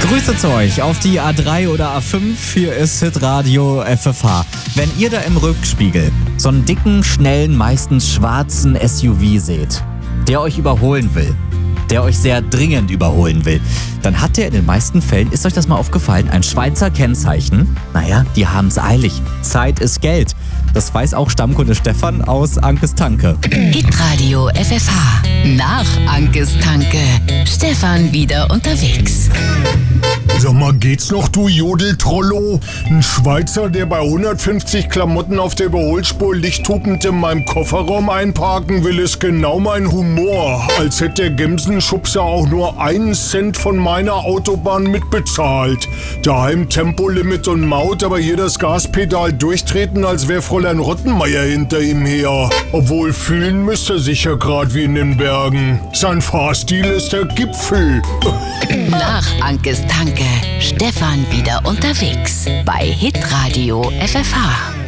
Grüße zu euch auf die A3 oder A5. Hier ist Hitradio FFH. Wenn ihr da im Rückspiegel so einen dicken, schnellen, meistens schwarzen SUV seht, der euch überholen will, der euch sehr dringend überholen will, dann hat der in den meisten Fällen, ist euch das mal aufgefallen, ein Schweizer Kennzeichen. Naja, die haben's eilig. Zeit ist Geld. Das weiß auch Stammkunde Stefan aus Ankes Tanke. Hitradio FFH. Nach Ankes Tanke. Stefan wieder unterwegs. Sag mal, geht's noch, du Jodeltrollo? Ein Schweizer, der bei 150 Klamotten auf der Überholspur lichthupend in meinem Kofferraum einparken will, ist genau mein Humor. Als hätte der Gemsenschubser auch nur 1 Cent von meiner Autobahn mitbezahlt. Daheim Tempolimit und Maut, aber hier das Gaspedal durchtreten, als wäre Fräulein Rottenmeier hinter ihm her. Obwohl fühlen müsste er sich ja grad wie in den Bergen. Sein Fahrstil ist der Gipfel. Nach Ankes Tanke. Stefan wieder unterwegs bei Hitradio FFH.